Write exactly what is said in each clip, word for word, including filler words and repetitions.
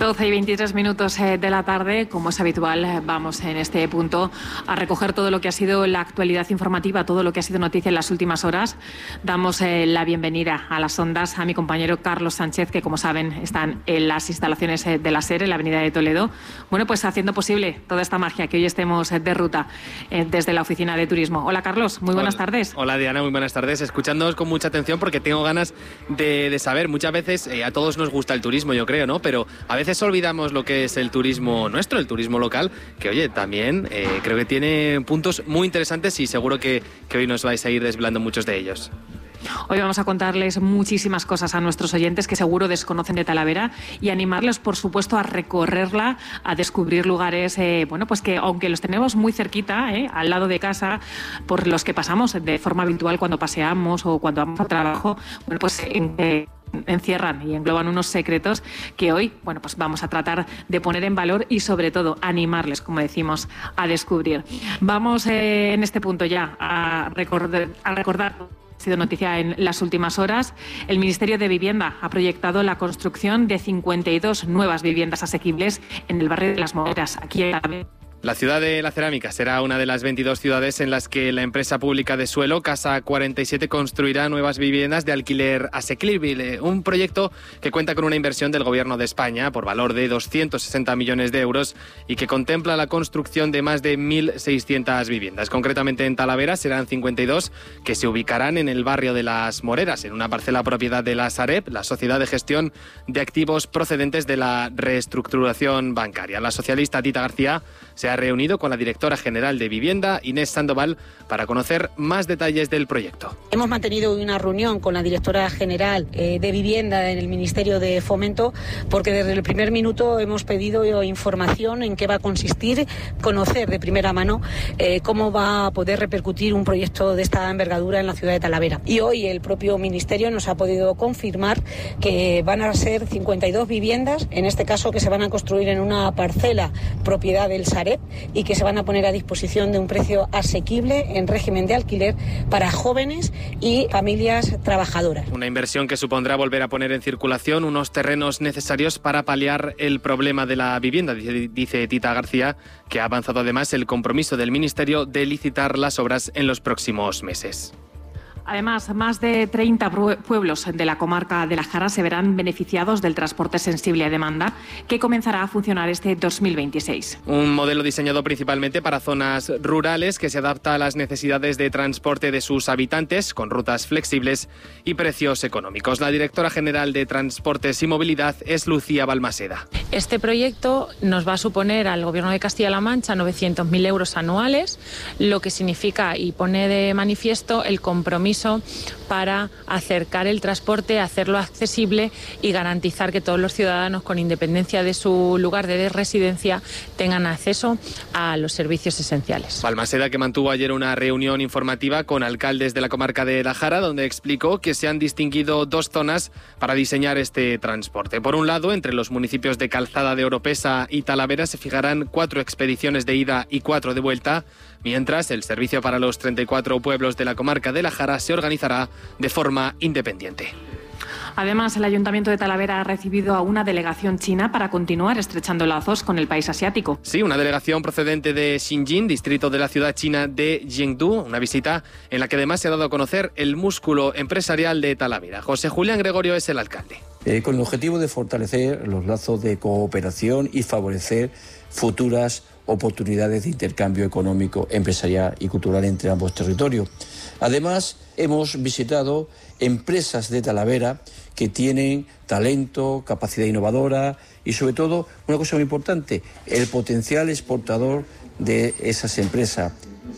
doce y veintitrés minutos de la tarde, como es habitual, vamos en este punto a recoger todo lo que ha sido la actualidad informativa, todo lo que ha sido noticia en las últimas horas. Damos eh, la bienvenida a las ondas a mi compañero Carlos Sánchez, que como saben están en las instalaciones eh, de la SER, en la avenida de Toledo. Bueno, pues haciendo posible toda esta magia que hoy estemos eh, de ruta eh, desde la oficina de turismo. Hola Carlos, muy buenas Hola. tardes. Hola Diana, muy buenas tardes. Escuchándonos con mucha atención porque tengo ganas de, de saber. Muchas veces eh, a todos nos gusta el turismo, yo creo, ¿no? Pero a veces olvidamos lo que es el turismo nuestro, el turismo local, que oye, también eh, creo que tiene puntos muy interesantes y seguro que, que hoy nos vais a ir desvelando muchos de ellos. Hoy vamos a contarles muchísimas cosas a nuestros oyentes que seguro desconocen de Talavera y animarles, por supuesto, a recorrerla, a descubrir lugares, eh, bueno, pues que aunque los tenemos muy cerquita, eh, al lado de casa, por los que pasamos de forma habitual cuando paseamos o cuando vamos a trabajo, bueno, pues eh, encierran y engloban unos secretos que hoy, bueno, pues vamos a tratar de poner en valor y sobre todo animarles, como decimos, a descubrir. Vamos eh, en este punto ya a recordar, a recordar ha sido noticia en las últimas horas. El Ministerio de Vivienda ha proyectado la construcción de cincuenta y dos nuevas viviendas asequibles en el barrio de Las Moreras, aquí en la La ciudad de La Cerámica será una de las veintidós ciudades en las que la empresa pública de suelo, Casa cuarenta y siete, construirá nuevas viviendas de alquiler asequible. Un proyecto que cuenta con una inversión del Gobierno de España por valor de doscientos sesenta millones de euros y que contempla la construcción de más de mil seiscientas viviendas. Concretamente en Talavera serán cincuenta y dos que se ubicarán en el barrio de Las Moreras, en una parcela propiedad de la Sareb, la Sociedad de Gestión de Activos procedentes de la reestructuración bancaria. La socialista Tita García se ha reunido con la directora general de Vivienda, Inés Sandoval, para conocer más detalles del proyecto. Hemos mantenido una reunión con la directora general eh, de Vivienda en el Ministerio de Fomento, porque desde el primer minuto hemos pedido información en qué va a consistir, conocer de primera mano eh, cómo va a poder repercutir un proyecto de esta envergadura en la ciudad de Talavera. Y hoy el propio Ministerio nos ha podido confirmar que van a ser cincuenta y dos viviendas, en este caso que se van a construir en una parcela propiedad del Sareb, y que se van a poner a disposición de un precio asequible en régimen de alquiler para jóvenes y familias trabajadoras. Una inversión que supondrá volver a poner en circulación unos terrenos necesarios para paliar el problema de la vivienda, dice, dice Tita García, que ha avanzado además el compromiso del Ministerio de licitar las obras en los próximos meses. Además, más de treinta pueblos de la comarca de La Jara se verán beneficiados del transporte sensible a demanda, que comenzará a funcionar este dos mil veintiséis. Un modelo diseñado principalmente para zonas rurales que se adapta a las necesidades de transporte de sus habitantes, con rutas flexibles y precios económicos. La directora general de Transportes y Movilidad es Lucía Balmaseda. Este proyecto nos va a suponer al Gobierno de Castilla-La Mancha novecientos mil euros anuales, lo que significa y pone de manifiesto el compromiso para acercar el transporte, hacerlo accesible y garantizar que todos los ciudadanos, con independencia de su lugar de residencia, tengan acceso a los servicios esenciales. Balmaseda, que mantuvo ayer una reunión informativa con alcaldes de la comarca de La Jara, donde explicó que se han distinguido dos zonas para diseñar este transporte. Por un lado, entre los municipios de Calzada de Oropesa y Talavera se fijarán cuatro expediciones de ida y cuatro de vuelta, mientras el servicio para los treinta y cuatro pueblos de la comarca de La Jara se organizará de forma independiente. Además, el Ayuntamiento de Talavera ha recibido a una delegación china para continuar estrechando lazos con el país asiático. Sí, una delegación procedente de Xinjiang, distrito de la ciudad china de Chengdu, una visita en la que además se ha dado a conocer el músculo empresarial de Talavera. José Julián Gregorio es el alcalde. Eh, con el objetivo de fortalecer los lazos de cooperación y favorecer futuras oportunidades de intercambio económico, empresarial y cultural entre ambos territorios. Además, hemos visitado empresas de Talavera que tienen talento, capacidad innovadora y, sobre todo, una cosa muy importante, el potencial exportador de esas empresas.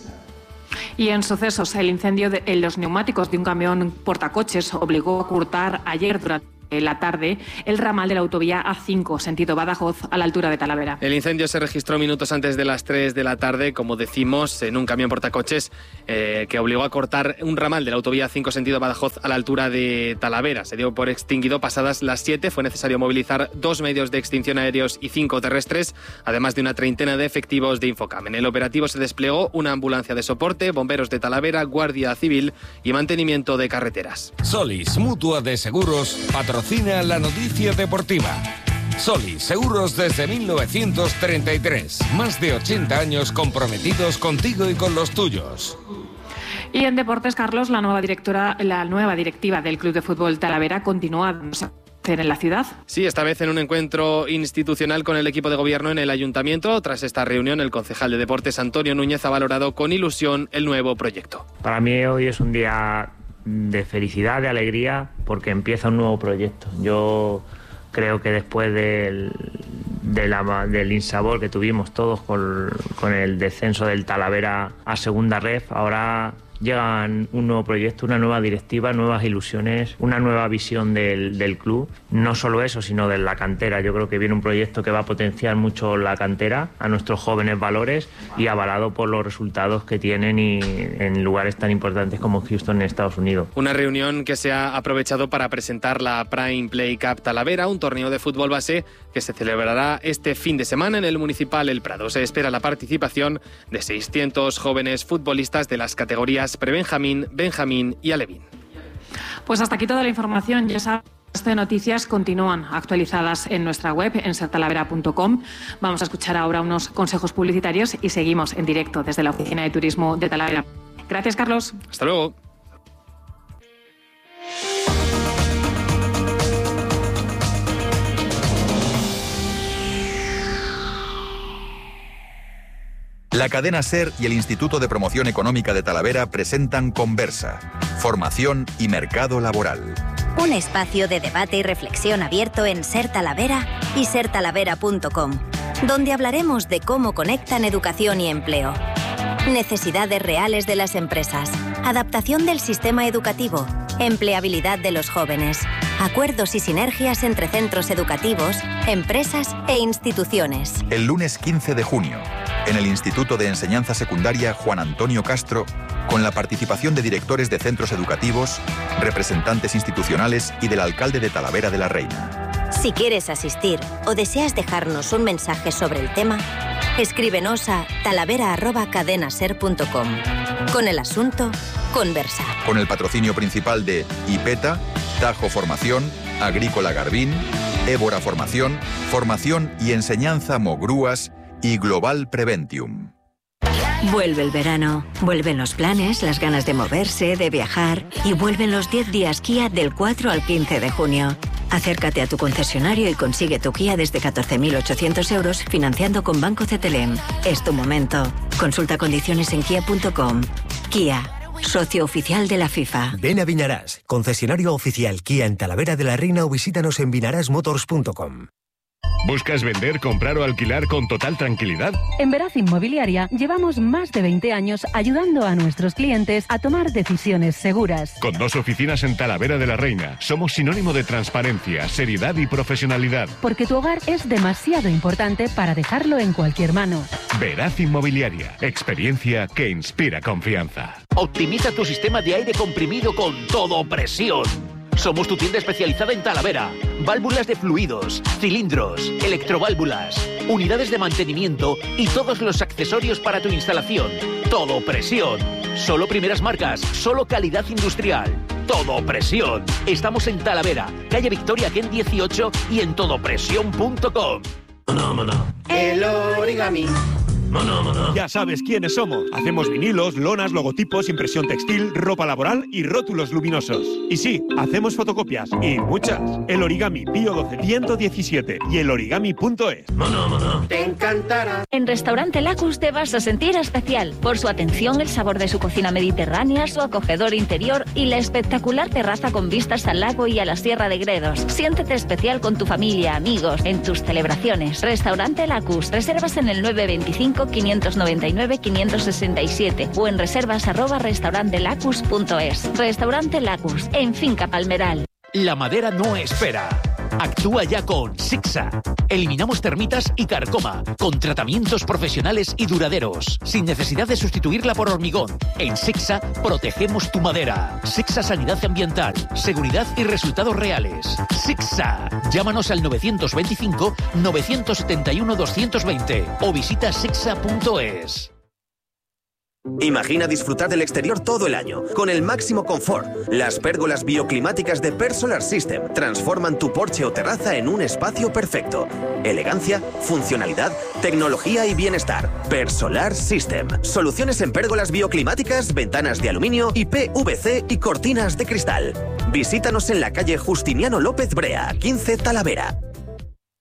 Y en sucesos, el incendio de, en los neumáticos de un camión portacoches obligó a cortar ayer durante la tarde el ramal de la autovía A cinco, sentido Badajoz, a la altura de Talavera. El incendio se registró minutos antes de las tres de la tarde, como decimos, en un camión portacoches eh, que obligó a cortar un ramal de la autovía A cinco, sentido Badajoz, a la altura de Talavera. Se dio por extinguido pasadas las siete. Fue necesario movilizar dos medios de extinción aéreos y cinco terrestres, además de una treintena de efectivos de Infocam. En el operativo se desplegó una ambulancia de soporte, bomberos de Talavera, Guardia Civil y mantenimiento de carreteras. Solis, mutua de seguros, patrocina la noticia deportiva. Soli, seguros desde mil novecientos treinta y tres. Más de ochenta años comprometidos contigo y con los tuyos. Y en deportes, Carlos, la nueva directora, la nueva directiva del Club de Fútbol Talavera continúa en la ciudad. Sí, esta vez en un encuentro institucional con el equipo de gobierno en el ayuntamiento. Tras esta reunión, el concejal de deportes Antonio Núñez ha valorado con ilusión el nuevo proyecto. Para mí hoy es un día de felicidad, de alegría, porque empieza un nuevo proyecto. Yo creo que después del, de la, del insabor que tuvimos todos con, con el descenso del Talavera a segunda ref, ahora llega un nuevo proyecto, una nueva directiva, nuevas ilusiones, una nueva visión del, del club. No solo eso, sino de la cantera. Yo creo que viene un proyecto que va a potenciar mucho la cantera, a nuestros jóvenes valores, y avalado por los resultados que tienen y en lugares tan importantes como Houston, en Estados Unidos. Una reunión que se ha aprovechado para presentar la Prime Play Cup Talavera, un torneo de fútbol base que se celebrará este fin de semana en el Municipal El Prado. Se espera la participación de seiscientos jóvenes futbolistas de las categorías Prebenjamín, Benjamín y Alevín. Pues hasta aquí toda la información. Ya sabes, estas noticias continúan actualizadas en nuestra web, en ser talavera punto com. Vamos a escuchar ahora unos consejos publicitarios y seguimos en directo desde la Oficina de Turismo de Talavera. Gracias, Carlos. Hasta luego. La cadena SER y el Instituto de Promoción Económica de Talavera presentan Conversa, formación y mercado laboral. Un espacio de debate y reflexión abierto en Ser Talavera y ser talavera punto com, donde hablaremos de cómo conectan educación y empleo, necesidades reales de las empresas, adaptación del sistema educativo, empleabilidad de los jóvenes, acuerdos y sinergias entre centros educativos, empresas e instituciones. El lunes quince de junio, en el Instituto de Enseñanza Secundaria Juan Antonio Castro, con la participación de directores de centros educativos, representantes institucionales y del alcalde de Talavera de la Reina. Si quieres asistir o deseas dejarnos un mensaje sobre el tema, escríbenos a talavera arroba cadenaser punto com con el asunto Conversa. Con el patrocinio principal de IPETA, Tajo Formación, Agrícola Garbín, Évora Formación, Formación y Enseñanza Mogrúas y Global Preventium. Vuelve el verano, vuelven los planes, las ganas de moverse, de viajar, y vuelven los diez días Kia del cuatro al quince de junio. Acércate a tu concesionario y consigue tu Kia desde catorce mil ochocientos euros financiando con Banco Cetelem. Es tu momento. Consulta condiciones en kia punto com. Kia, socio oficial de la FIFA. Ven a Viñarás, concesionario oficial Kia en Talavera de la Reina, o visítanos en vinarás motors punto com. ¿Buscas vender, comprar o alquilar con total tranquilidad? En Veraz Inmobiliaria llevamos más de veinte años ayudando a nuestros clientes a tomar decisiones seguras. Con dos oficinas en Talavera de la Reina, somos sinónimo de transparencia, seriedad y profesionalidad. Porque tu hogar es demasiado importante para dejarlo en cualquier mano. Veraz Inmobiliaria, experiencia que inspira confianza. Optimiza tu sistema de aire comprimido con Todo Presión. Somos tu tienda especializada en Talavera. Válvulas de fluidos, cilindros, electroválvulas, unidades de mantenimiento y todos los accesorios para tu instalación. Todo Presión. Solo primeras marcas, solo calidad industrial. Todo Presión. Estamos en Talavera, calle Victoria Ken dieciocho y en todo presión punto com. El origami. Ya sabes quiénes somos. Hacemos vinilos, lonas, logotipos, impresión textil, ropa laboral y rótulos luminosos. Y sí, hacemos fotocopias, y muchas. El Origami Pío doce ciento diecisiete y el origami punto es. Te encantará. En Restaurante Lacus te vas a sentir especial por su atención, el sabor de su cocina mediterránea, su acogedor interior y la espectacular terraza con vistas al lago y a la Sierra de Gredos. Siéntete especial con tu familia, amigos, en tus celebraciones. Restaurante Lacus. Reservas en el nueve veinticinco, quinientos noventa y nueve, quinientos sesenta y siete o en reservas arroba restaurantelacus punto es. Restaurante Lacus, en Finca Palmeral. La madera no espera. Actúa ya con Sixa. Eliminamos termitas y carcoma, con tratamientos profesionales y duraderos, sin necesidad de sustituirla por hormigón. En Sixa protegemos tu madera. Sixa Sanidad Ambiental, seguridad y resultados reales. Sixa. Llámanos al novecientos veinticinco, novecientos setenta y uno, doscientos veinte o visita sixa punto es. Imagina disfrutar del exterior todo el año, con el máximo confort. Las pérgolas bioclimáticas de Persolar System transforman tu porche o terraza en un espacio perfecto. Elegancia, funcionalidad, tecnología y bienestar. Persolar System. Soluciones en pérgolas bioclimáticas, ventanas de aluminio y P V C y cortinas de cristal. Visítanos en la calle Justiniano López Brea, quince Talavera.